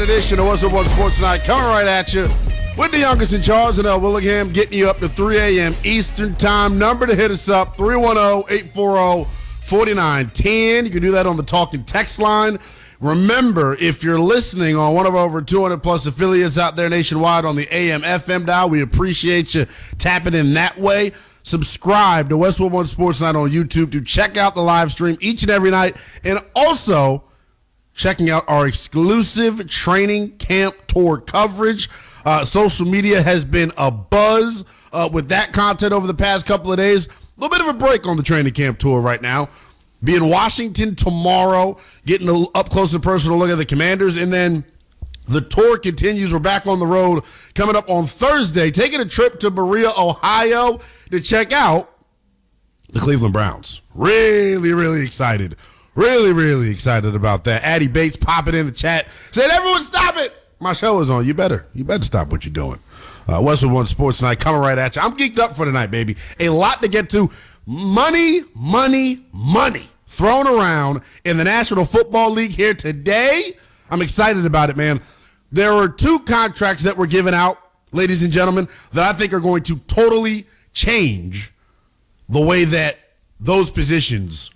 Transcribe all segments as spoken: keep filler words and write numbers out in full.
edition of What's Up One Sports Night coming right at you with the youngest in charge, Janelle Willingham, getting you up to three a.m. Eastern Time. Number to hit us up, three one zero, eight four zero, four nine one zero. You can do that on the talking text line. Remember, if you're listening on one of our over two hundred plus affiliates out there nationwide on the A M F M dial, we appreciate you tapping in that way. Subscribe to Westwood One Sports Night on YouTube to check out the live stream each and every night, and also checking out our exclusive training camp tour coverage. Uh, social media has been a buzz uh, with that content over the past couple of days. A little bit of a break on the training camp tour right now. Be in Washington tomorrow, getting an up close and personal look at the Commanders, and then the tour continues. We're back on the road coming up on Thursday, taking a trip to Berea, Ohio to check out the Cleveland Browns. Really, really excited. Really, really excited about that. Addie Bates popping in the chat, said, everyone stop it. My show is on. You better. You better stop what you're doing. Uh, Westwood One Sports Night coming right at you. I'm geeked up for tonight, baby. A lot to get to. Money, money, money thrown around in the National Football League here today. I'm excited about it, man. There are two contracts that were given out, ladies and gentlemen, that I think are going to totally change the way that those positions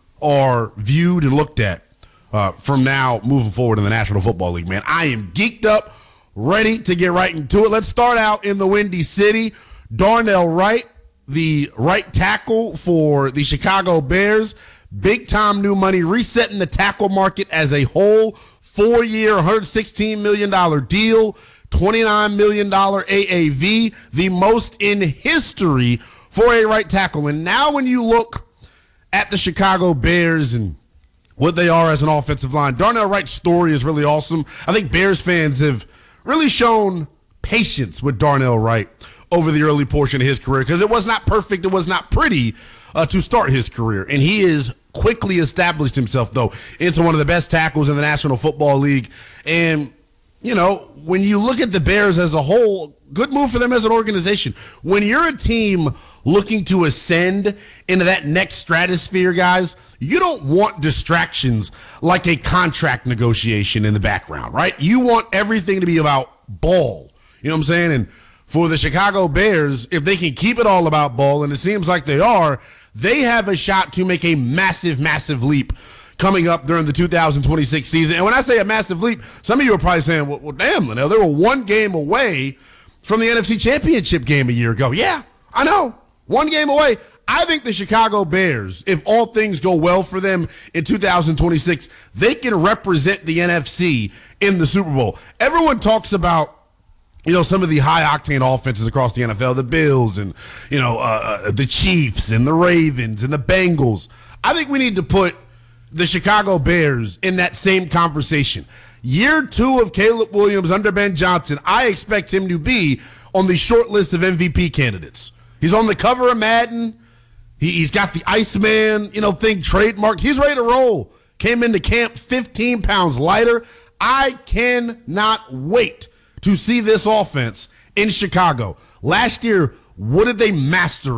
are viewed and looked at uh, from now moving forward in the National Football League, man. I am geeked up, ready to get right into it. Let's start out in the Windy City. Darnell Wright, the right tackle for the Chicago Bears, big-time new money, resetting the tackle market as a whole. Four-year, one hundred sixteen million dollars deal, twenty-nine million dollars A A V, the most in history for a right tackle. And now when you look at the Chicago Bears and what they are as an offensive line, Darnell Wright's story is really awesome. I think Bears fans have really shown patience with Darnell Wright over the early portion of his career because it was not perfect, it was not pretty uh, to start his career. And he is quickly established himself, though, into one of the best tackles in the National Football League. And, you know, when you look at the Bears as a whole, good move for them as an organization. When you're a team looking to ascend into that next stratosphere, guys, you don't want distractions like a contract negotiation in the background, right? You want everything to be about ball. You know what I'm saying? And for the Chicago Bears, if they can keep it all about ball, and it seems like they are, they have a shot to make a massive, massive leap coming up during the two thousand twenty-six season. And when I say a massive leap, some of you are probably saying, well, well damn, Linnell, they were one game away from the N F C Championship game a year ago. Yeah, I know. One game away. I think the Chicago Bears, if all things go well for them in two thousand twenty-six, they can represent the N F C in the Super Bowl. Everyone talks about, you know, some of the high-octane offenses across the N F L, the Bills and, you know, uh, the Chiefs and the Ravens and the Bengals. I think we need to put the Chicago Bears in that same conversation. Year two of Caleb Williams under Ben Johnson, I expect him to be on the short list of M V P candidates. He's on the cover of Madden. He, he's got the Iceman, you know, thing trademarked. He's ready to roll. Came into camp fifteen pounds lighter. I cannot wait to see this offense in Chicago. Last year, what did they master